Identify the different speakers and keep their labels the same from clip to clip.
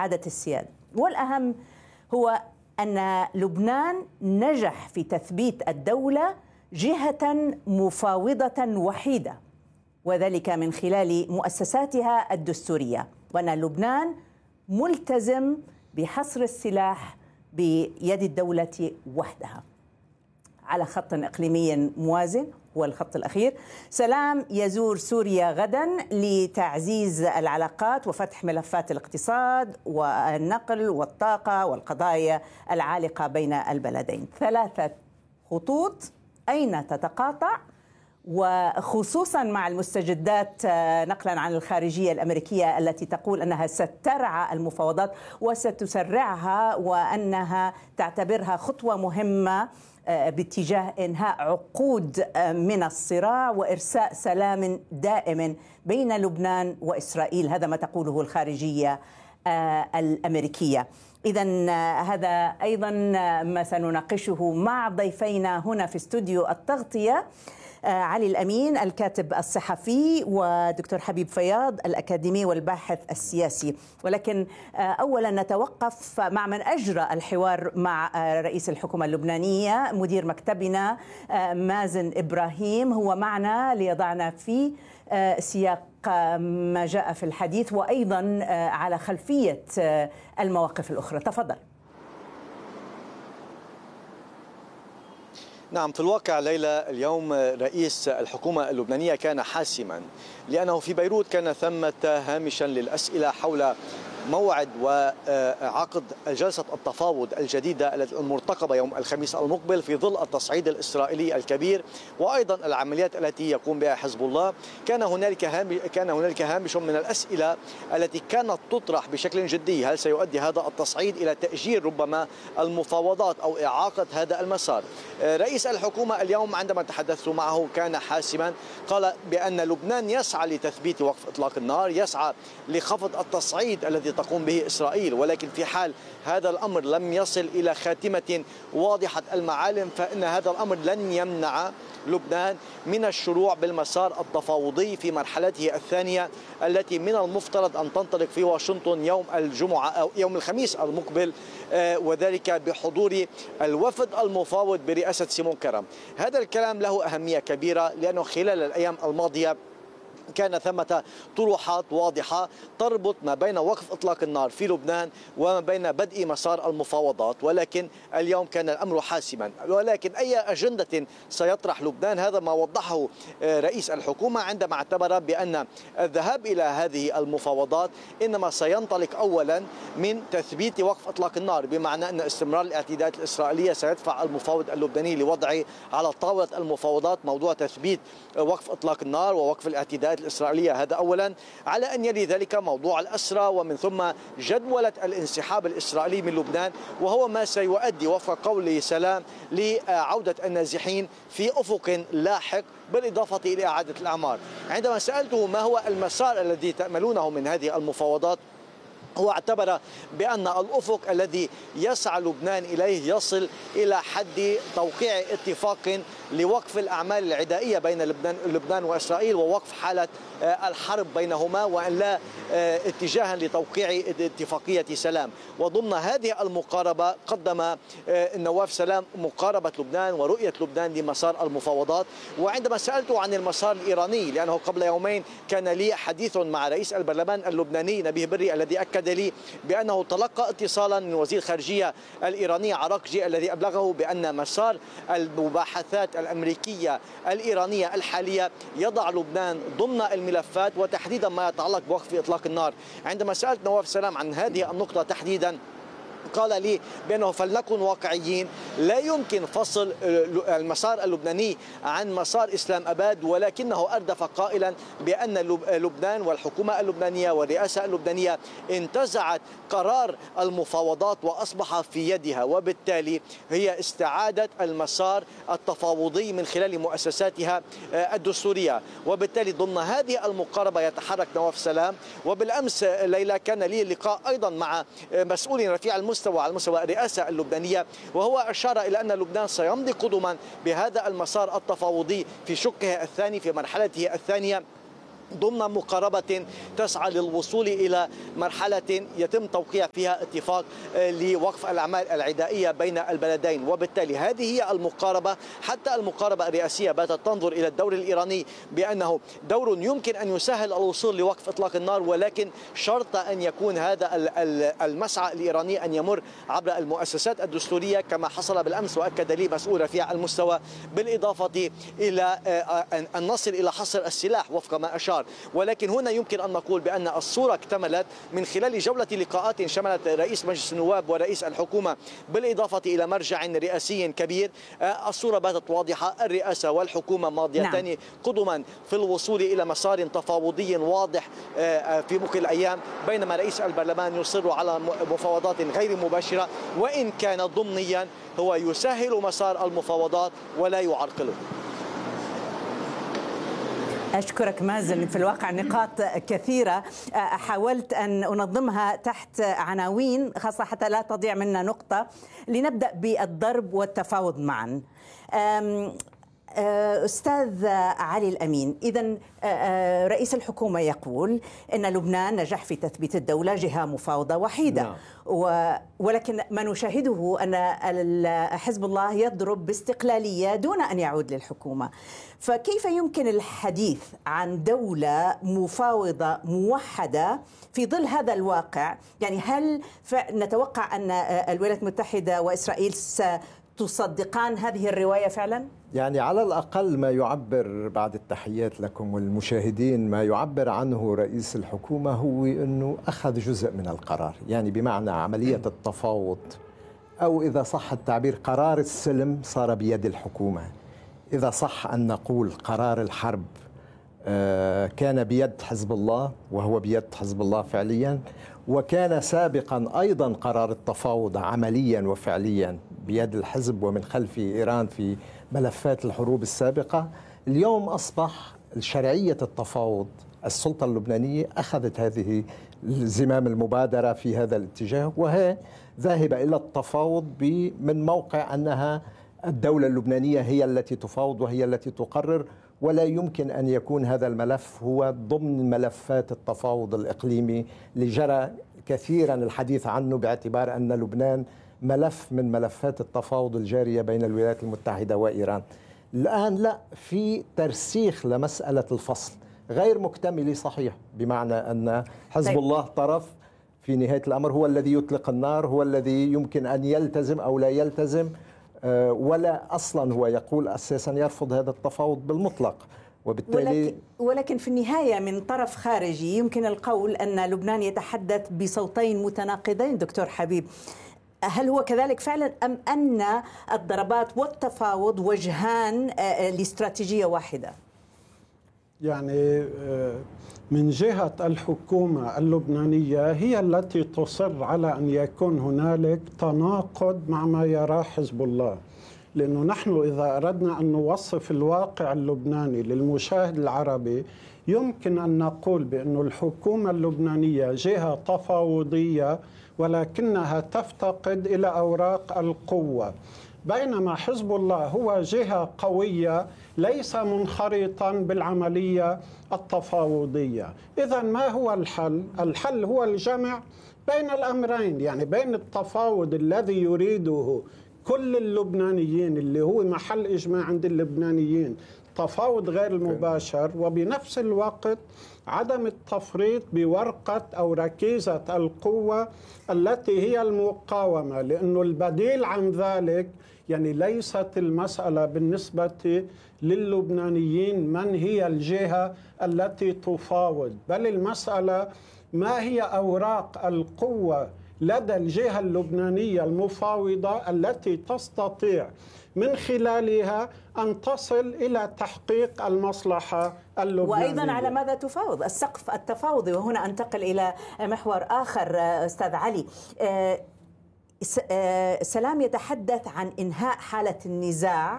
Speaker 1: إعادة السيادة. والأهم هو أن لبنان نجح في تثبيت الدولة جهة مفاوضة وحيدة، وذلك من خلال مؤسساتها الدستورية، وأن لبنان ملتزم بحصر السلاح بيد الدولة وحدها على خط إقليمي موازن هو الخط الأخير. سلام يزور سوريا غدا لتعزيز العلاقات وفتح ملفات الاقتصاد والنقل والطاقة والقضايا العالقة بين البلدين. 3 خطوط أين تتقاطع، وخصوصا مع المستجدات نقلا عن الخارجية الأمريكية التي تقول أنها سترعى المفاوضات وستسرعها، وأنها تعتبرها خطوة مهمة باتجاه إنهاء عقود من الصراع وإرساء سلام دائم بين لبنان وإسرائيل. هذا ما تقوله الخارجية الأمريكية. إذن هذا أيضا ما سنناقشه مع ضيفينا هنا في استوديو التغطية، علي الأمين الكاتب الصحفي، ودكتور حبيب فياض الأكاديمي والباحث السياسي. ولكن أولا نتوقف مع من أجرى الحوار مع رئيس الحكومة اللبنانية، مدير مكتبنا مازن إبراهيم، هو معنا ليضعنا في سياق ما جاء في الحديث وأيضا على خلفية المواقف الأخرى. تفضل.
Speaker 2: نعم، في الواقع ليلى، اليوم رئيس الحكومة اللبنانية كان حاسما، لأنه في بيروت كان ثمة هامشا للأسئلة حول موعد وعقد جلسة التفاوض الجديدة المرتقبة يوم الخميس المقبل في ظل التصعيد الإسرائيلي الكبير وأيضا العمليات التي يقوم بها حزب الله. كان هنالك هامش من الأسئلة التي كانت تطرح بشكل جدي: هل سيؤدي هذا التصعيد إلى تأجيل ربما المفاوضات أو إعاقة هذا المسار؟ رئيس الحكومة اليوم عندما تحدثت معه كان حاسما، قال بأن لبنان يسعى لتثبيت وقف إطلاق النار، يسعى لخفض التصعيد الذي تقوم به إسرائيل، ولكن في حال هذا الأمر لم يصل إلى خاتمة واضحة المعالم فإن هذا الأمر لن يمنع لبنان من الشروع بالمسار التفاوضي في مرحلته الثانية التي من المفترض أن تنطلق في واشنطن يوم الجمعة أو يوم الخميس المقبل، وذلك بحضور الوفد المفاوض برئاسة سيمون كرم. هذا الكلام له أهمية كبيرة لأنه خلال الأيام الماضية كان ثمة طروحات واضحة تربط ما بين وقف إطلاق النار في لبنان وما بين بدء مسار المفاوضات، ولكن اليوم كان الأمر حاسما. ولكن أي أجندة سيطرح لبنان؟ هذا ما وضحه رئيس الحكومة عندما اعتبر بأن الذهاب إلى هذه المفاوضات إنما سينطلق أولا من تثبيت وقف إطلاق النار، بمعنى أن استمرار الاعتداءات الإسرائيلية سيدفع المفاوض اللبناني لوضع على طاولة المفاوضات موضوع تثبيت وقف إطلاق النار ووقف الاعتداءات الإسرائيلية. هذا أولا، على أن يلي ذلك موضوع الأسرى ومن ثم جدولة الانسحاب الإسرائيلي من لبنان، وهو ما سيؤدي وفق قول سلام لعودة النازحين في أفق لاحق بالإضافة إلى إعادة الأعمار. عندما سألته ما هو المسار الذي تأملونه من هذه المفاوضات، هو اعتبر بأن الأفق الذي يسعى لبنان إليه يصل إلى حد توقيع اتفاق لوقف الأعمال العدائية بين لبنان وإسرائيل ووقف حالة الحرب بينهما، وأن لا اتجاها لتوقيع اتفاقية سلام. وضمن هذه المقاربة قدم النواف سلام مقاربة لبنان ورؤية لبنان لمسار المفاوضات. وعندما سألته عن المسار الإيراني، لأنه قبل يومين كان لي حديث مع رئيس البرلمان اللبناني نبيه بري الذي أكد لي بأنه تلقى اتصالا من وزير الخارجية الإيراني عراقجي الذي أبلغه بأن مسار المباحثات الأمريكية الإيرانية الحالية يضع لبنان ضمن الملفات وتحديدا ما يتعلق بوقف إطلاق النار. عندما سألت نواف سلام عن هذه النقطة تحديدا قال لي بأنه فلنكن واقعيين، لا يمكن فصل المسار اللبناني عن مسار إسلام أباد، ولكنه أردف قائلا بأن لبنان والحكومة اللبنانية والرئاسة اللبنانية انتزعت قرار المفاوضات وأصبح في يدها، وبالتالي هي استعادة المسار التفاوضي من خلال مؤسساتها الدستورية. وبالتالي ضمن هذه المقاربة يتحرك نواف سلام. وبالأمس ليلى كان لي لقاء أيضا مع مسؤول رفيع المستوى على مستوى الرئاسة اللبنانية، وهو أشار إلى أن لبنان سيمضي قدما بهذا المسار التفاوضي في شقه الثاني في مرحلته الثانية، ضمن مقاربة تسعى للوصول إلى مرحلة يتم توقيع فيها اتفاق لوقف الأعمال العدائية بين البلدين. وبالتالي هذه هي المقاربة. حتى المقاربة الرئاسية باتت تنظر إلى الدور الإيراني بأنه دور يمكن أن يسهل الوصول لوقف إطلاق النار، ولكن شرط أن يكون هذا المسعى الإيراني أن يمر عبر المؤسسات الدستورية كما حصل بالأمس وأكد لي مسؤول رفيع المستوى، بالإضافة إلى أن نصل إلى حصر السلاح وفق ما أشار. ولكن هنا يمكن أن نقول بأن الصورة اكتملت من خلال جولة لقاءات شملت رئيس مجلس النواب ورئيس الحكومة بالإضافة إلى مرجع رئاسي كبير. الصورة باتت واضحة، الرئاسة والحكومة ماضيتان قدما في الوصول إلى مسار تفاوضي واضح في مقبل الأيام، بينما رئيس البرلمان يصر على مفاوضات غير مباشرة، وإن كان ضمنيا هو يسهل مسار المفاوضات ولا يعرقله.
Speaker 1: أشكرك مازن. في الواقع نقاط كثيرة حاولت أن أنظمها تحت عناوين خاصة حتى لا تضيع منا نقطة. لنبدأ بالضرب والتفاوض معا. أستاذ علي الأمين، إذن رئيس الحكومة يقول أن لبنان نجح في تثبيت الدولة جهة مفاوضة وحيدة، ولكن ما نشاهده أن حزب الله يضرب باستقلالية دون أن يعود للحكومة. فكيف يمكن الحديث عن دولة مفاوضة موحدة في ظل هذا الواقع؟ يعني هل نتوقع أن الولايات المتحدة وإسرائيل تصدقان هذه الرواية فعلا؟
Speaker 3: يعني على الأقل ما يعبر، بعد التحيات لكم والمشاهدين، ما يعبر عنه رئيس الحكومة هو أنه أخذ جزء من القرار، يعني بمعنى عملية التفاوض أو إذا صح التعبير قرار السلم صار بيد الحكومة. إذا صح أن نقول قرار الحرب كان بيد حزب الله، وهو بيد حزب الله فعليا، وكان سابقا أيضا قرار التفاوض عمليا وفعليا بيد الحزب ومن خلفه إيران في ملفات الحروب السابقة. اليوم أصبح شرعية التفاوض، السلطة اللبنانية أخذت هذه زمام المبادرة في هذا الاتجاه، وهي ذاهبة إلى التفاوض من موقع أنها الدولة اللبنانية هي التي تفاوض وهي التي تقرر، ولا يمكن أن يكون هذا الملف هو ضمن ملفات التفاوض الإقليمي اللي جرى كثيرا الحديث عنه، باعتبار أن لبنان ملف من ملفات التفاوض الجارية بين الولايات المتحدة وإيران. الآن لا، في ترسيخ لمسألة الفصل غير مكتمل صحيح، بمعنى أن حزب الله طرف في نهاية الأمر، هو الذي يطلق النار، هو الذي يمكن أن يلتزم أو لا يلتزم، ولا أصلا هو يقول أساسا يرفض هذا التفاوض بالمطلق. وبالتالي
Speaker 1: ولكن في النهاية من طرف خارجي يمكن القول أن لبنان يتحدث بصوتين متناقضين. دكتور حبيب، هل هو كذلك فعلا أم أن الضربات والتفاوض وجهان لاستراتيجية واحدة؟
Speaker 4: يعني من جهة الحكومة اللبنانية هي التي تصر على أن يكون هنالك تناقض مع ما يراه حزب الله، لأنه نحن إذا أردنا أن نوصف الواقع اللبناني للمشاهد العربي يمكن أن نقول بأن الحكومة اللبنانية جهة تفاوضية ولكنها تفتقد إلى أوراق القوة، بينما حزب الله هو جهة قوية ليس منخرطا بالعملية التفاوضية. إذن ما هو الحل؟ الحل هو الجمع بين الأمرين، يعني بين التفاوض الذي يريده كل اللبنانيين اللي هو محل إجماع عند اللبنانيين، تفاوض غير المباشر، وبنفس الوقت عدم التفريط بورقة أو ركيزة القوة التي هي المقاومة، لأنه البديل عن ذلك يعني ليست المسألة بالنسبة للبنانيين من هي الجهة التي تفاوض، بل المسألة ما هي أوراق القوة لدى الجهة اللبنانية المفاوضة التي تستطيع من خلالها أن تصل إلى تحقيق المصلحة اللبنانية.
Speaker 1: وأيضا على ماذا تفاوض؟ السقف التفاوضي. وهنا أنتقل إلى محور آخر أستاذ علي. سلام يتحدث عن إنهاء حالة النزاع،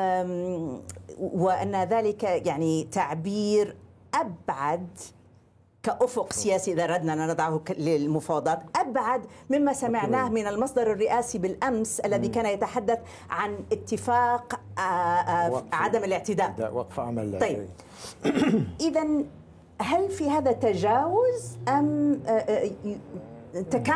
Speaker 1: وأن ذلك يعني تعبير أبعد كأفق سياسي إذا أردنا أن نضعه للمفاوضات أبعد مما سمعناه من المصدر الرئاسي بالأمس الذي كان يتحدث عن اتفاق عدم الاعتداء،
Speaker 3: وقف عمل.
Speaker 1: طيب إذن هل في هذا تجاوز أم